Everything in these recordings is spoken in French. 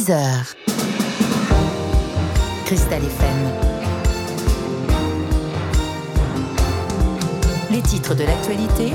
6h. Cristal FM. Les titres de l'actualité.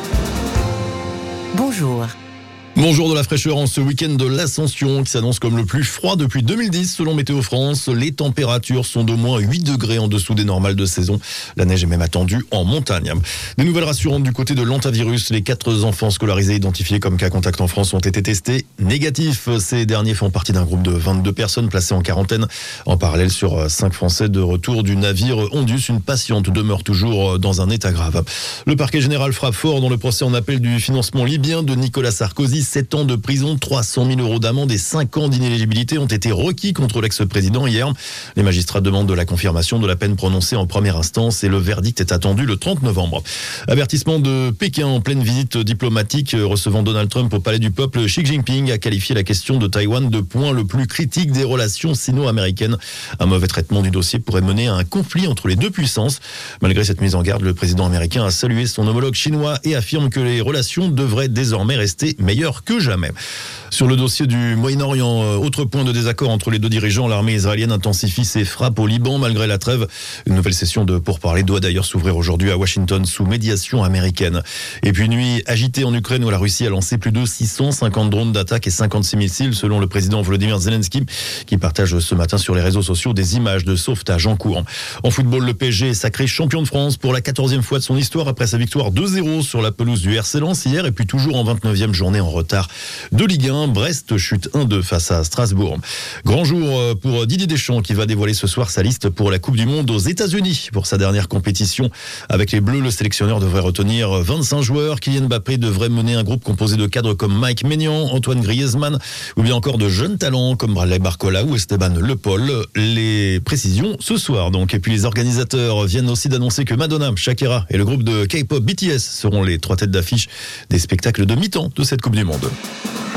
Bonjour. Bonjour, de la fraîcheur en ce week-end de l'Ascension qui s'annonce comme le plus froid depuis 2010 selon Météo France. Les températures sont d'au moins 8 degrés en dessous des normales de saison. La neige est même attendue en montagne. Des nouvelles rassurantes du côté de l'hantavirus. Les 4 enfants scolarisés identifiés comme cas contact en France ont été testés négatifs. Ces derniers font partie d'un groupe de 22 personnes placées en quarantaine. En parallèle, sur 5 Français de retour du navire Ondus, une patiente demeure toujours dans un état grave. Le parquet général frappe fort dans le procès en appel du financement libyen de Nicolas Sarkozy. 7 ans de prison, 300 000 euros d'amende et 5 ans d'inéligibilité ont été requis contre l'ex-président hier. Les magistrats demandent la confirmation de la peine prononcée en première instance et le verdict est attendu le 30 novembre. Avertissement de Pékin en pleine visite diplomatique recevant Donald Trump au Palais du Peuple. Xi Jinping a qualifié la question de Taïwan de point le plus critique des relations sino-américaines. Un mauvais traitement du dossier pourrait mener à un conflit entre les deux puissances. Malgré cette mise en garde, le président américain a salué son homologue chinois et affirme que les relations devraient désormais rester meilleures que jamais. Sur le dossier du Moyen-Orient, autre point de désaccord entre les deux dirigeants, l'armée israélienne intensifie ses frappes au Liban malgré la trêve. Une nouvelle session de pourparlers doit d'ailleurs s'ouvrir aujourd'hui à Washington sous médiation américaine. Et puis nuit agitée en Ukraine où la Russie a lancé plus de 650 drones d'attaque et 56 missiles selon le président Volodymyr Zelensky qui partage ce matin sur les réseaux sociaux des images de sauvetage en cours. En football, le PSG est sacré champion de France pour la 14e fois de son histoire après sa victoire 2-0 sur la pelouse du RC Lens hier et puis toujours en 29e journée en retard de Ligue 1. Brest chute 1-2 face à Strasbourg. Grand jour pour Didier Deschamps qui va dévoiler ce soir sa liste pour la Coupe du Monde aux États-Unis. Pour sa dernière compétition avec les Bleus, le sélectionneur devrait retenir 25 joueurs. Kylian Mbappé devrait mener un groupe composé de cadres comme Mike Maignan, Antoine Griezmann ou bien encore de jeunes talents comme Bradley Barcola ou Esteban Le Paul. Les précisions ce soir donc. Et puis les organisateurs viennent aussi d'annoncer que Madonna, Shakira et le groupe de K-pop BTS seront les 3 têtes d'affiche des spectacles de mi-temps de cette Coupe du Monde.